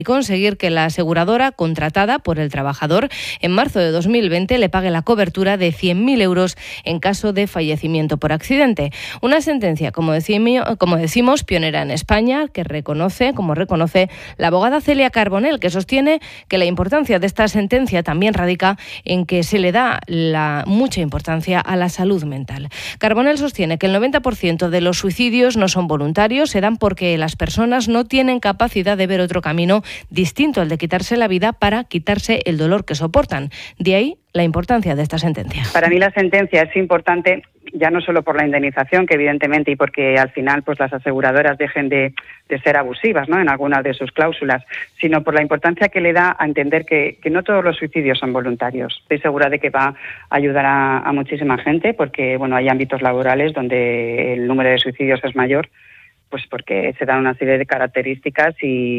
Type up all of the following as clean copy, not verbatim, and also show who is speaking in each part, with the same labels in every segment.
Speaker 1: y conseguir que la aseguradora contratada por el trabajador en marzo de 2020 le pague la cobertura de 100.000 euros en caso de fallecimiento por accidente. Una sentencia, como decimos, pionera en España, que reconoce la abogada Celia Carbonell, que sostiene que la importancia de esta sentencia también radica en que se le da mucha importancia a la salud mental. Carbonell sostiene que el 90% de los suicidios no son voluntarios, se dan porque las personas no tienen capacidad de ver otro camino distinto al de quitarse la vida para quitarse el dolor que soportan. De ahí la importancia de esta sentencia.
Speaker 2: Para mí la sentencia es importante ya no solo por la indemnización, que evidentemente, y porque al final pues las aseguradoras dejen de ser abusivas, ¿no?, en algunas de sus cláusulas, sino por la importancia que le da a entender que no todos los suicidios son voluntarios. Estoy segura de que va a ayudar a muchísima gente, porque hay ámbitos laborales donde el número de suicidios es mayor, pues porque se dan una serie de características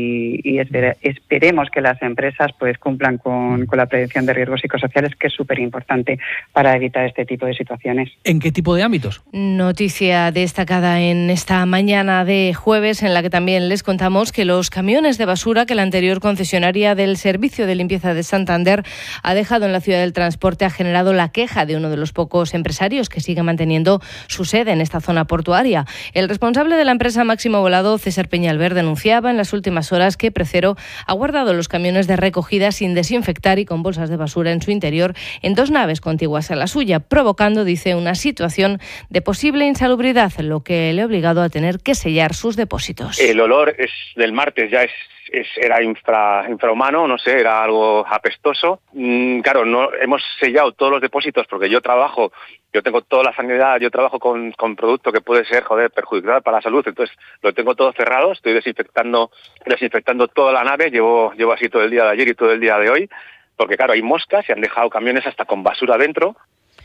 Speaker 2: y esperemos que las empresas pues cumplan con la prevención de riesgos psicosociales, que es súper importante para evitar este tipo de situaciones.
Speaker 3: ¿En qué tipo de ámbitos?
Speaker 1: Noticia destacada en esta mañana de jueves, en la que también les contamos que los camiones de basura que la anterior concesionaria del Servicio de Limpieza de Santander ha dejado en la ciudad del transporte ha generado la queja de uno de los pocos empresarios que sigue manteniendo su sede en esta zona portuaria. El responsable de la empresa Máximo Volado, César Peñalver, denunciaba en las últimas horas que Precero ha guardado los camiones de recogida sin desinfectar y con bolsas de basura en su interior en 2 naves contiguas a la suya, provocando, dice, una situación de posible insalubridad, lo que le ha obligado a tener que sellar sus depósitos.
Speaker 4: El olor del martes ya era infrahumano, no sé, era algo apestoso. Claro, no hemos sellado todos los depósitos porque yo tengo toda la sanidad, yo trabajo con producto que puede ser, perjudicial para la salud, entonces lo tengo todo cerrado, estoy desinfectando toda la nave, llevo así todo el día de ayer y todo el día de hoy, porque claro, hay moscas y han dejado camiones hasta con basura dentro.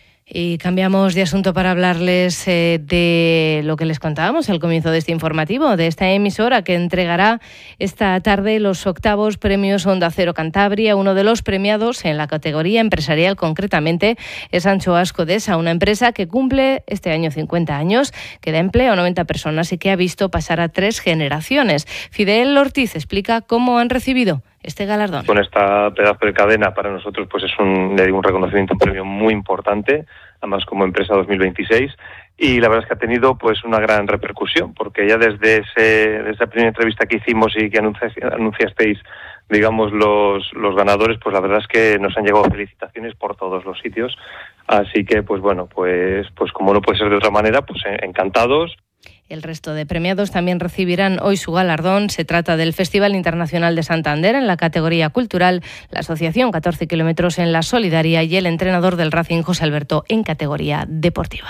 Speaker 1: Y cambiamos de asunto para hablarles de lo que les contábamos al comienzo de este informativo, de esta emisora que entregará esta tarde los 8º premios Onda Cero Cantabria. Uno de los premiados en la categoría empresarial, concretamente, es Anchoas Codesa, una empresa que cumple este año 50 años, que da empleo a 90 personas y que ha visto pasar a 3 generaciones. Fidel Ortiz explica cómo han recibido este galardón.
Speaker 5: Con esta pedazo de cadena para nosotros pues es un reconocimiento, un premio muy importante, además como empresa 2026, y la verdad es que ha tenido pues una gran repercusión, porque ya desde esa primera entrevista que hicimos y que anunciasteis, digamos, los ganadores, pues la verdad es que nos han llegado felicitaciones por todos los sitios, así que pues como no puede ser de otra manera, pues encantados.
Speaker 1: El resto de premiados también recibirán hoy su galardón. Se trata del Festival Internacional de Santander en la categoría cultural, la Asociación 14 Kilómetros en la Solidaria y el entrenador del Racing, José Alberto, en categoría deportiva.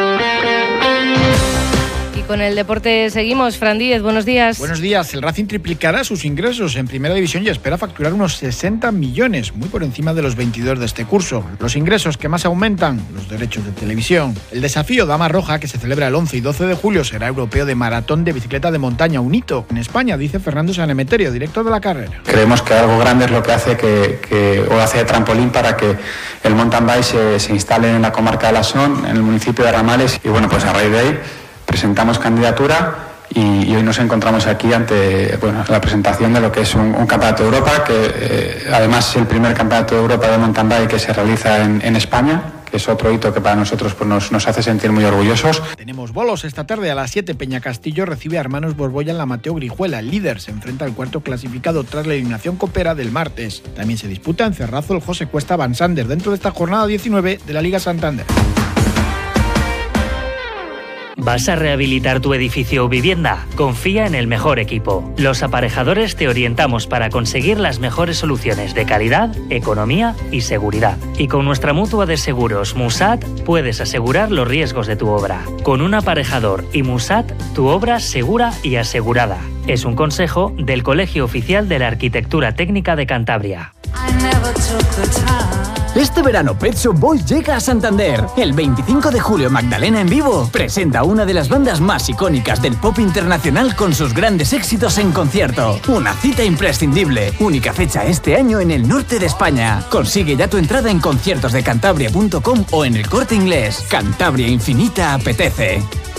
Speaker 1: Y con el deporte seguimos. Fran Díez, buenos días.
Speaker 6: Buenos días. El Racing triplicará sus ingresos en Primera División y espera facturar unos 60 millones, muy por encima de los 22 de este curso. Los ingresos que más aumentan, los derechos de televisión. El desafío Dama Roja, que se celebra el 11 y 12 de julio, será europeo de maratón de bicicleta de montaña, un hito en España, dice Fernando Sanemeterio, director de la carrera.
Speaker 7: Creemos que algo grande es lo que hace o hace de trampolín para que el mountain bike se instale en la comarca de La Son, en el municipio de Ramales, y pues a raíz de ahí presentamos candidatura y hoy nos encontramos aquí ante la presentación de lo que es un campeonato de Europa, que además es el primer campeonato de Europa de mountain bike que se realiza en España, que es otro hito que para nosotros pues nos hace sentir muy orgullosos.
Speaker 6: Tenemos bolos esta tarde a las 7. Peña Castillo recibe a Hermanos Borbolla en la Mateo Grijuela. El líder se enfrenta al cuarto clasificado tras la eliminación copera del martes. También se disputa en Cerrazo el José Cuesta Van Sander dentro de esta jornada 19 de la Liga Santander.
Speaker 8: ¿Vas a rehabilitar tu edificio o vivienda? Confía en el mejor equipo. Los Aparejadores te orientamos para conseguir las mejores soluciones de calidad, economía y seguridad. Y con nuestra mutua de seguros Musat puedes asegurar los riesgos de tu obra. Con un aparejador y Musat, tu obra segura y asegurada. Es un consejo del Colegio Oficial de la Arquitectura Técnica de Cantabria.
Speaker 9: Este verano Pet Shop Boys llega a Santander. El 25 de julio Magdalena en vivo presenta a una de las bandas más icónicas del pop internacional con sus grandes éxitos en concierto. Una cita imprescindible. Única fecha este año en el norte de España. Consigue ya tu entrada en conciertosdecantabria.com o en el Corte Inglés. Cantabria Infinita apetece.